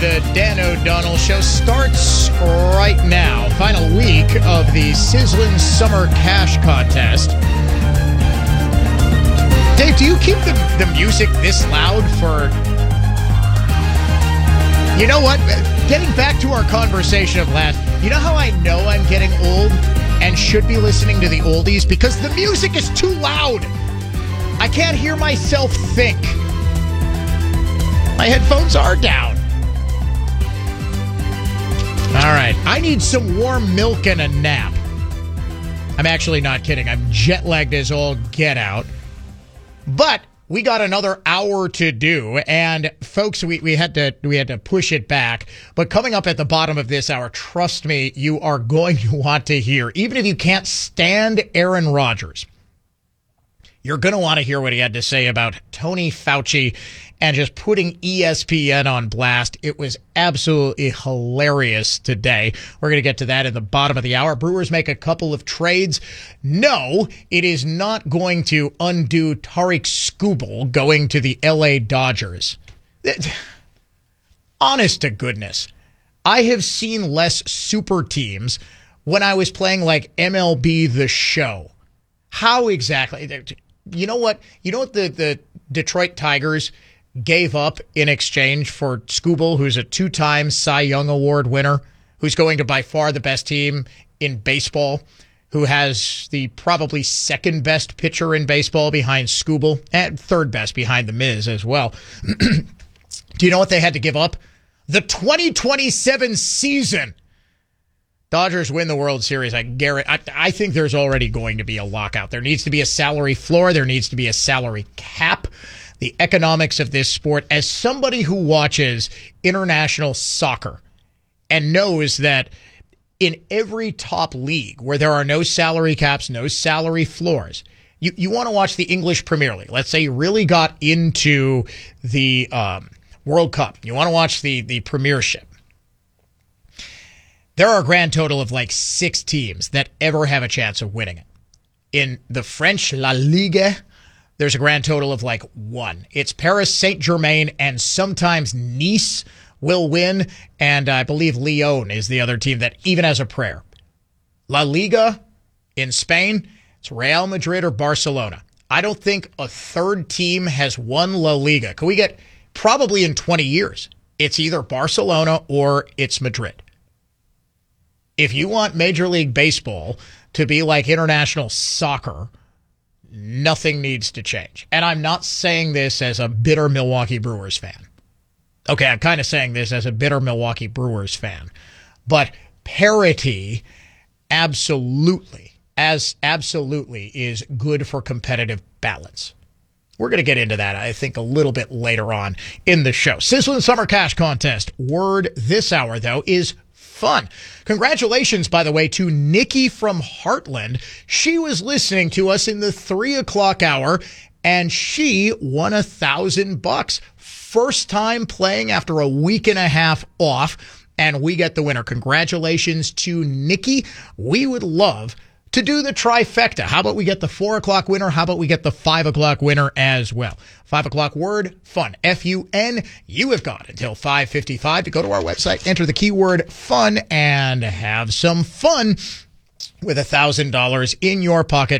The Dan O'Donnell Show starts right now. Final week of the Sizzlin' Summer Cash Contest. Dave, do you keep the music this loud for... You know what? Getting back to our conversation of last, you know how I know I'm getting old and should be listening to the oldies? Because the music is too loud. I can't hear myself think. My headphones are down. All right. I need some warm milk and a nap. I'm actually not kidding. I'm jet lagged as all get out. But we got another hour to do, and folks, we had to push it back. But coming up at the bottom of this hour, trust me, you are going to want to hear. Even if you can't stand Aaron Rodgers, you're going to want to hear what he had to say about Tony Fauci and just putting ESPN on blast. It was absolutely hilarious today. We're going to get to that in the bottom of the hour. Brewers make a couple of trades. No, it is not going to undo Tariq Skubal going to the LA Dodgers. Honest to goodness, I have seen less super teams when I was playing like MLB The Show. How exactly? You know what? You know what the Detroit Tigers gave up in exchange for Skubal, who's a two-time Cy Young Award winner, who's going to by far the best team in baseball, who has the probably second best pitcher in baseball behind Skubal, and third best behind The Miz as well. Do you know what they had to give up? The 2027 season. Dodgers win the World Series. I think there's already going to be a lockout. There needs to be a salary floor. There needs to be a salary cap. The economics of this sport, as somebody who watches international soccer and knows that in every top league where there are no salary caps, no salary floors, you want to watch the English Premier League. Let's say you really got into the World Cup. You want to watch the Premiership. There are a grand total of like 6 teams that ever have a chance of winning it. In the French La Ligue, there's a grand total of like 1. It's Paris Saint-Germain, and sometimes Nice will win, and I believe Lyon is the other team that even has a prayer. La Liga in Spain, it's Real Madrid or Barcelona. I don't think a third team has won La Liga. Can we get probably in 20 years? It's either Barcelona or it's Madrid. If you want Major League Baseball to be like international soccer, nothing needs to change. And I'm not saying this as a bitter Milwaukee Brewers fan. Okay, I'm kind of saying this as a bitter Milwaukee Brewers fan. But parity absolutely is good for competitive balance. We're going to get into that, I think, a little bit later on in the show. Sizzlin' Summer Cash Contest. Word this hour, though, is fun. Congratulations, by the way, to Nikki from Heartland. She was listening to us in the 3 o'clock hour, and she won $1,000. First time playing after a week and a half off, and we get the winner. Congratulations to Nikki. We would love to do the trifecta. How about we get the 4 o'clock winner? How about we get the 5 o'clock winner as well? 5 o'clock word, fun. F-U-N. You have got until 5:55 to go to our website, enter the keyword fun, and have some fun with $1,000 in your pocket.